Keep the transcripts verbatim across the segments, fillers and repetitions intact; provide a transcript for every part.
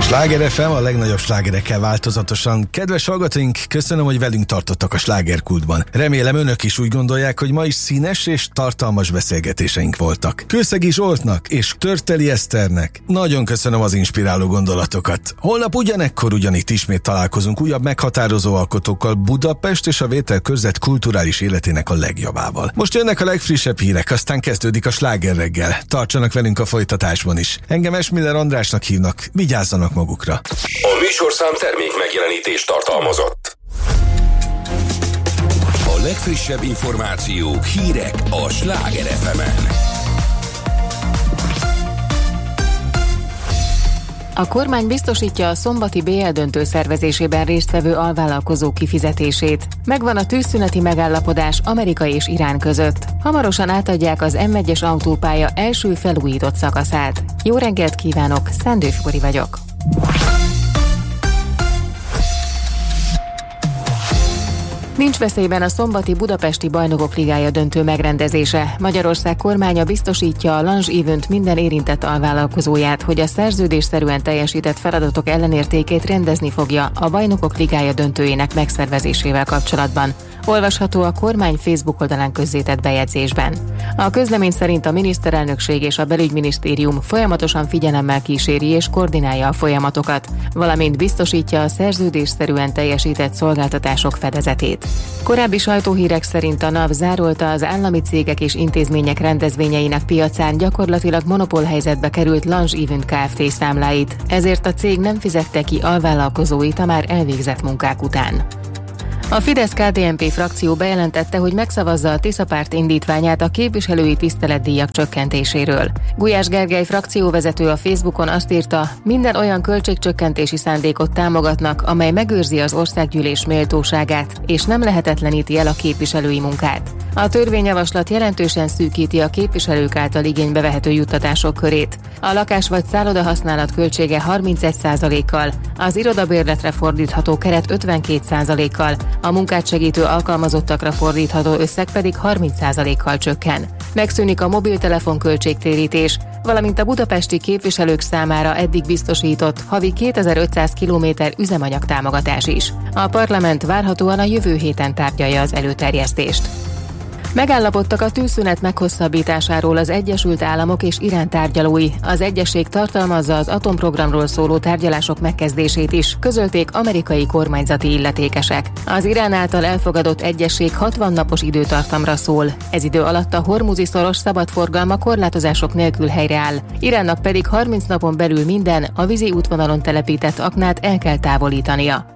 Sláger ef em, a legnagyobb slágerekkel változatosan. Kedves hallgatóink, köszönöm, hogy velünk tartottak a slágerkultban. Remélem önök is úgy gondolják, hogy ma is színes és tartalmas beszélgetéseink voltak. Kőszegi Zsoltnak és Törteli Eszternek nagyon köszönöm az inspiráló gondolatokat. Holnap ugyanekkor ugyanitt ismét találkozunk újabb meghatározó alkotókkal, Budapest és a Vételkörzet kulturális életének a legjobbával. Most jönnek a legfrissebb hírek, aztán kezdődik a Sláger reggel. Tartsanak velünk a folytatásban is. Engem Esmiller Andrásnak hívnak, vigyázzanak magukra. A műsorszám termék megjelenítést tartalmazott. A legfrissebb információk, hírek a Sláger ef emen. A kormány biztosítja a szombati bé el döntő szervezésében résztvevő alvállalkozók kifizetését. Megvan a tűzszüneti megállapodás Amerika és Irán között. Hamarosan átadják az em egyes autópálya első felújított szakaszát. Jó reggelt kívánok, Szendő Fori vagyok. Nincs veszélyben a szombati Budapesti Bajnokok Ligája döntő megrendezése. Magyarország kormánya biztosítja a Lange Event minden érintett alvállalkozóját, hogy a szerződésszerűen teljesített feladatok ellenértékét rendezni fogja a Bajnokok Ligája döntőjének megszervezésével kapcsolatban. Olvasható a kormány Facebook oldalán közzétett bejegyzésben. A közlemény szerint a miniszterelnökség és a belügyminisztérium folyamatosan figyelemmel kíséri és koordinálja a folyamatokat, valamint biztosítja a szerződésszerűen teljesített szolgáltatások fedezetét. Korábbi sajtóhírek szerint a NAV zárolta az állami cégek és intézmények rendezvényeinek piacán gyakorlatilag monopólhelyzetbe került Lange Event Kft. Számláit, ezért a cég nem fizette ki alvállalkozóit a már elvégzett munkák után. A Fidesz-ká dé en pé frakció bejelentette, hogy megszavazza a Tisza párt indítványát a képviselői tiszteletdíjak csökkentéséről. Gulyás Gergely frakcióvezető a Facebookon azt írta, minden olyan költségcsökkentési szándékot támogatnak, amely megőrzi az országgyűlés méltóságát, és nem lehetetleníti el a képviselői munkát. A törvényjavaslat jelentősen szűkíti a képviselők által igénybe vehető juttatások körét. A lakás vagy szálloda használat költsége harmincegy százalékkal, az irodabérletre fordítható keret ötvenkét százalékkal, a munkát segítő alkalmazottakra fordítható összeg pedig harminc százalékkal csökken. Megszűnik a mobiltelefon költségtérítés, valamint a budapesti képviselők számára eddig biztosított havi kétezer-ötszáz kilométer üzemanyag támogatás is. A parlament várhatóan a jövő héten tárgyalja az előterjesztést. Megállapodtak a tűzszünet meghosszabbításáról az Egyesült Államok és Irán tárgyalói. Az egyezség tartalmazza az atomprogramról szóló tárgyalások megkezdését is, közölték amerikai kormányzati illetékesek. Az Irán által elfogadott egyezség hatvan napos időtartamra szól. Ez idő alatt a hormuzi szoros szabadforgalma korlátozások nélkül helyreáll. Iránnak pedig harminc napon belül minden a vízi útvonalon telepített aknát el kell távolítania.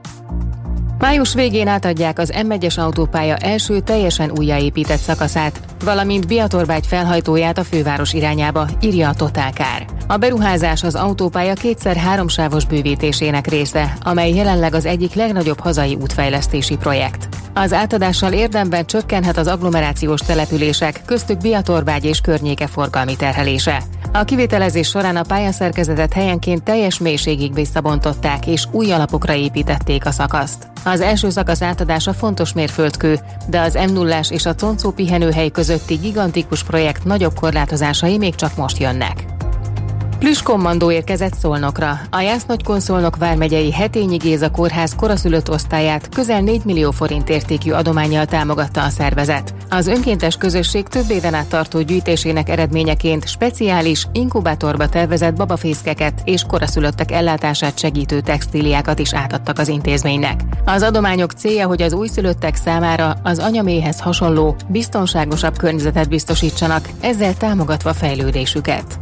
Május végén átadják az em egyes autópálya első teljesen újjáépített szakaszát, valamint Biatorbágy felhajtóját a főváros irányába, írja a Totálkár. A beruházás az autópálya kétszer háromsávos bővítésének része, amely jelenleg az egyik legnagyobb hazai útfejlesztési projekt. Az átadással érdemben csökkenhet az agglomerációs települések, köztük Biatorbágy és környéke forgalmi terhelése. A kivitelezés során a pályaszerkezetet helyenként teljes mélységig visszabontották és új alapokra építették a szakaszt. Az első szakasz átadása fontos mérföldkő, de az em nullás és a Concó pihenőhely közötti gigantikus projekt nagyobb korlátozásai még csak most jönnek. Plüss-kommandó érkezett Szolnokra. A Jász-Nagykun-Szolnok vármegyei Hetényi Géza kórház koraszülött osztályát közel négy millió forint értékű adománnyal támogatta a szervezet. Az önkéntes közösség több éven át tartó gyűjtésének eredményeként speciális, inkubátorba tervezett babafészkeket és koraszülöttek ellátását segítő textíliákat is átadtak az intézménynek. Az adományok célja, hogy az újszülöttek számára az anyaméhez hasonló, biztonságosabb környezetet biztosítsanak, ezzel támogatva fejlődésüket.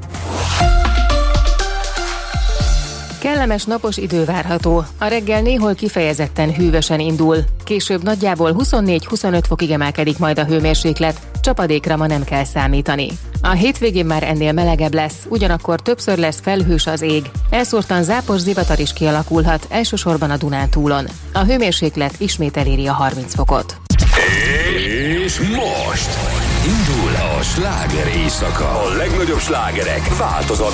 Kellemes napos idő várható. A reggel néhol kifejezetten hűvösen indul. Később nagyjából huszonnégy-huszonöt fokig emelkedik majd a hőmérséklet, csapadékra ma nem kell számítani. A hétvégén már ennél melegebb lesz, ugyanakkor többször lesz felhős az ég. Elszórtan zápos zivatar is kialakulhat, elsősorban a Dunántúlon. A hőmérséklet ismét eléri a harminc fokot. És most indul a sláger éjszaka. A legnagyobb slágerek változat